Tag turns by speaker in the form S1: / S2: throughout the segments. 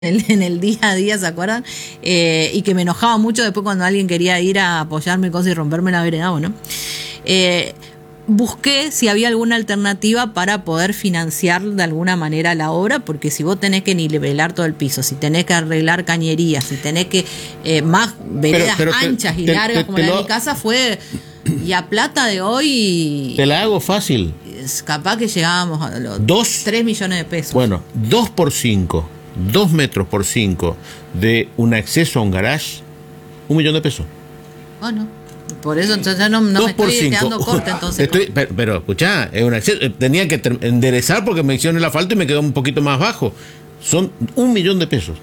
S1: en el día a día, ¿se acuerdan? Y que me enojaba mucho después cuando alguien quería ir a apoyarme cosas y romperme la vereda, bueno. Busqué si había alguna alternativa para poder financiar de alguna manera la obra, porque si vos tenés que nivelar todo el piso, si tenés que arreglar cañerías, si tenés que más veredas anchas y largas como la de mi casa, fue, y a plata de hoy
S2: te la hago fácil,
S1: es capaz que llegábamos a los 3 millones de pesos.
S2: Bueno, 2 por 5, 2 metros por 5 de un acceso a un garage, 1 millón de pesos.
S1: Bueno, por eso entonces ya no me estoy quedando corta entonces.
S2: Pero escuchá, es un acceso, tenía que enderezar porque me hicieron el asfalto y me quedó un poquito más bajo. Son 1 millón de pesos.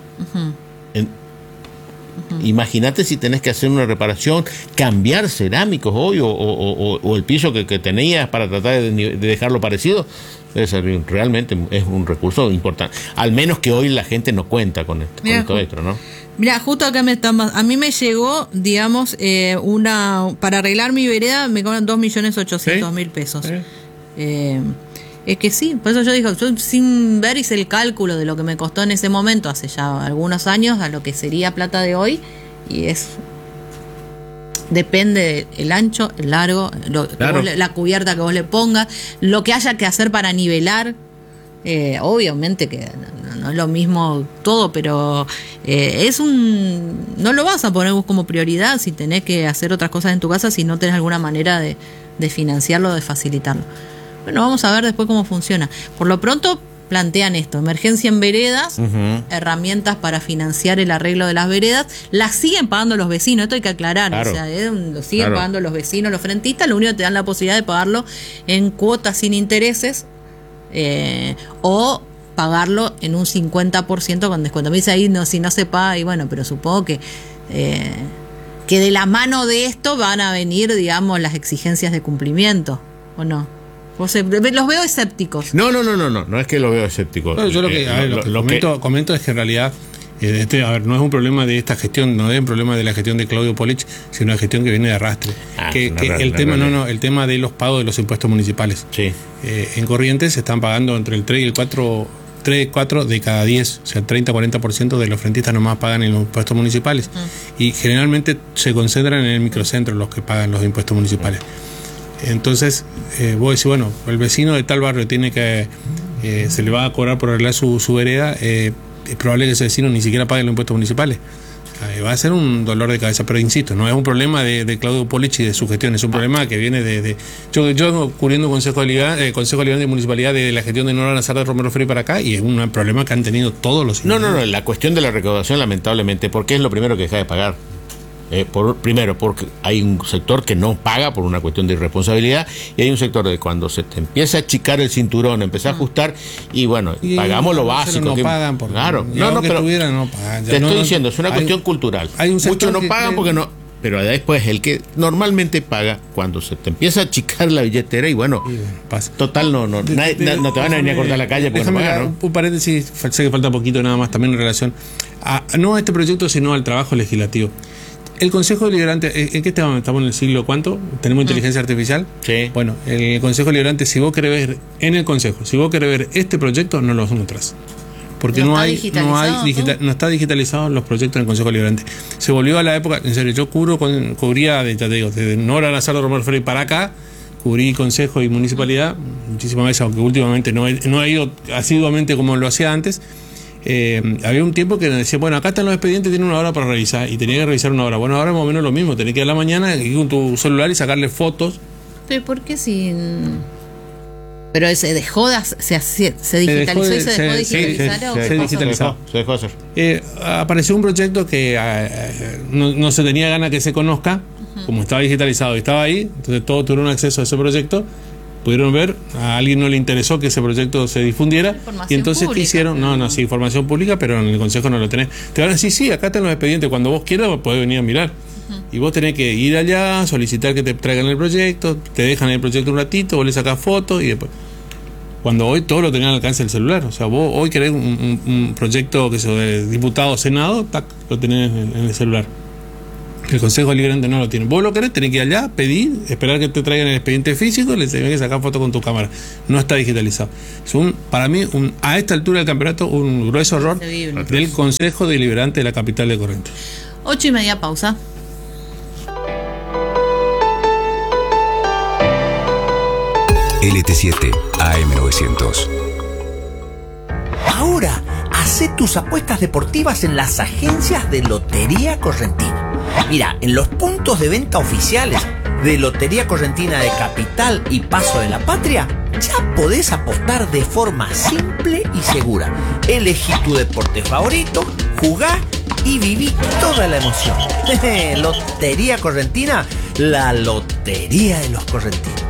S2: Imagínate si tenés que hacer una reparación, cambiar cerámicos hoy o el piso que tenías para tratar de dejarlo parecido. Realmente es un recurso importante. Al menos que hoy la gente no cuenta con esto extra, ¿no?
S1: Mira, justo acá a mí me llegó, digamos, para arreglar mi vereda me cobran 2.800.000 pesos. Es que sí, por eso yo digo, yo sin ver hice el cálculo de lo que me costó en ese momento, hace ya algunos años, a lo que sería plata de hoy, y depende del ancho, el largo,
S2: claro,
S1: la cubierta que vos le pongas, lo que haya que hacer para nivelar. Obviamente que no es lo mismo todo, pero no lo vas a poner vos como prioridad si tenés que hacer otras cosas en tu casa, si no tenés alguna manera de financiarlo, de facilitarlo. Bueno, vamos a ver después cómo funciona. Por lo pronto plantean esto: emergencia en veredas, herramientas para financiar el arreglo de las veredas. Las siguen pagando los vecinos, esto hay que aclarar, claro. O sea, lo siguen pagando los vecinos, los frentistas. Lo único que te dan la posibilidad de pagarlo en cuotas sin intereses, o pagarlo en un 50% con descuento. Me dice ahí, si no se paga, y bueno, pero supongo que de la mano de esto van a venir, digamos, las exigencias de cumplimiento, ¿o no? Los veo escépticos.
S2: No es que los veo escépticos.
S3: No, yo lo que comento es que en realidad no es un problema de esta gestión, no es un problema de la gestión de Claudio Polich, sino una gestión que viene de arrastre. El tema de los pagos de los impuestos municipales.
S2: Sí.
S3: En Corrientes se están pagando entre el 3 y el 4 de cada 10, o sea, el 30-40% de los frentistas nomás pagan en los impuestos municipales. Y generalmente se concentran en el microcentro los que pagan los impuestos municipales. Entonces, vos decís, bueno, el vecino de tal barrio tiene que se le va a cobrar por arreglar su vereda, es probable que ese vecino ni siquiera pague los impuestos municipales. Va a ser un dolor de cabeza, pero insisto, no es un problema de Claudio Polich y de su gestión, es un problema que viene yo cubriendo Consejo Liberante de Municipalidad de la gestión de Nora Nazar de Romero Ferri para acá, y es un problema que han tenido todos los...
S2: No, la cuestión de la recaudación, lamentablemente, porque es lo primero que deja de pagar. Primero, porque hay un sector que no paga por una cuestión de irresponsabilidad, y hay un sector de cuando se te empieza a achicar el cinturón, empieza a ajustar, y bueno, pagamos lo básico.
S3: No pagan porque
S2: claro,
S3: pero
S2: no pagan. Te estoy diciendo, es una cuestión cultural. Muchos no pagan porque no, pero después el que normalmente paga, cuando se te empieza a achicar la billetera, y bueno, total no te van a venir a cortar la calle porque no pagan, ¿no?
S3: Un paréntesis, sé que falta poquito nada más también en relación no a este proyecto, sino al trabajo legislativo. El Consejo Deliberante, ¿en qué estamos en el siglo cuánto? ¿Tenemos inteligencia artificial?
S2: Sí.
S3: Bueno, el Consejo Deliberante, si vos querés ver este proyecto, no lo encontrás. Porque no está digitalizado los proyectos en el Consejo Deliberante. Se volvió a la época, en serio, yo cubría desde Nora Nazar de Romero Ferri para acá, cubrí Consejo y Municipalidad muchísimas veces, aunque últimamente no he ido asiduamente como lo hacía antes. Había un tiempo que decía, bueno, acá están los expedientes, tienen 1 hora para revisar, y tenía que revisar 1 hora. Bueno, ahora más o menos lo mismo, tenés que ir a la mañana ir con tu celular y sacarle fotos.
S1: ¿Pero por qué pero se dejó se digitalizó y se dejó de digitalizar?
S3: Se digitalizó.
S2: Se dejó hacer.
S3: Apareció un proyecto que no se tenía ganas que se conozca, como estaba digitalizado y estaba ahí, entonces todos tuvieron acceso a ese proyecto. Pudieron ver, a alguien no le interesó que ese proyecto se difundiera, y entonces pública. ¿Qué hicieron? Sí, información pública, pero en el Consejo no lo tenés. Te van a decir, sí, acá están los expedientes, cuando vos quieras podés venir a mirar. Y vos tenés que ir allá, solicitar que te traigan el proyecto, te dejan el proyecto un ratito, vos le sacás fotos, y después... Cuando hoy todo lo tenés al alcance del celular. O sea, vos hoy querés un proyecto que sea de diputado o senado, tac, lo tenés en el celular. El Consejo Deliberante no lo tiene. Vos lo querés, tenés que ir allá, pedir, esperar que te traigan el expediente físico y le tenés que sacar foto con tu cámara. No está digitalizado. Es para mí, a esta altura del campeonato, un grueso error del Consejo Deliberante de la capital de Corrientes.
S1: 8:30, pausa.
S4: LT7 AM900.
S5: Ahora, hacé tus apuestas deportivas en las agencias de Lotería Correntina. Mira, en los puntos de venta oficiales de Lotería Correntina de Capital y Paso de la Patria, ya podés apostar de forma simple y segura. Elegí tu deporte favorito, jugá y viví toda la emoción. Lotería Correntina, la lotería de los correntinos.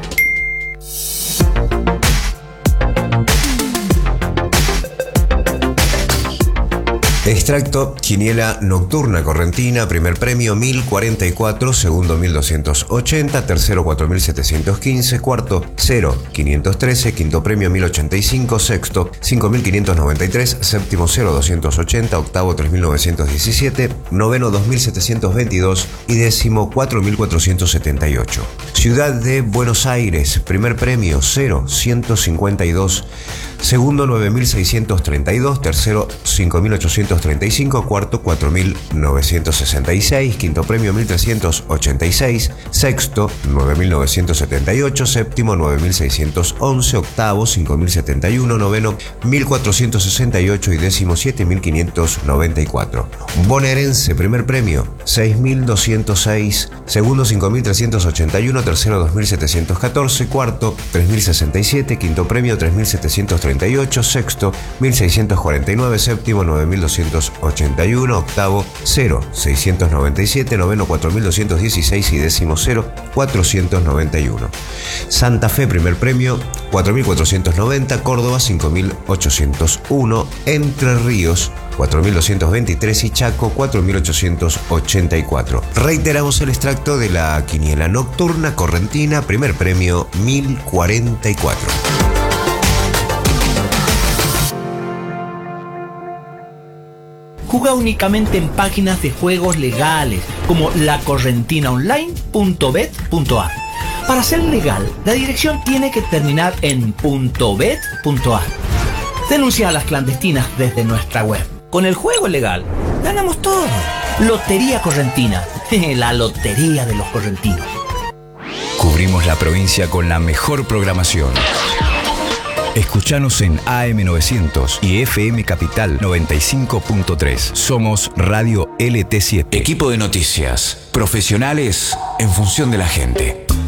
S4: Extracto, quiniela nocturna correntina, primer premio 1044, segundo 1280, tercero 4715, cuarto 0513, quinto premio 1085, sexto 5593, séptimo 0280, octavo 3917, noveno 2722 y décimo 4478. Ciudad de Buenos Aires, primer premio 0152, segundo 9632, tercero 5835, cuarto 4966, quinto premio 1386, sexto 9978, séptimo 9611, octavo 5071, noveno 1468 y décimo 7594. Bonaerense, primer premio 6206, segundo 5381, tercero 2714, cuarto 3067, quinto premio 3738, sexto 1649, séptimo 9281, octavo 0697, noveno 4216 y décimo 0491. Santa Fe, primer premio 4490, Córdoba 5801, Entre Ríos 4223 y Chaco 4884. Reiteramos el extracto de la quiniela nocturna correntina, primer premio 1044.
S5: Juega únicamente en páginas de juegos legales como lacorrentinaonline.bet.ar. Para ser legal, la dirección tiene que terminar en .bet.ar. Denuncia a las clandestinas desde nuestra web. Con el juego legal, ganamos todo. Lotería Correntina, la lotería de los correntinos.
S4: Cubrimos la provincia con la mejor programación. Escuchanos en AM900 y FM Capital 95.3. Somos Radio LT7. Equipo de noticias. Profesionales en función de la gente.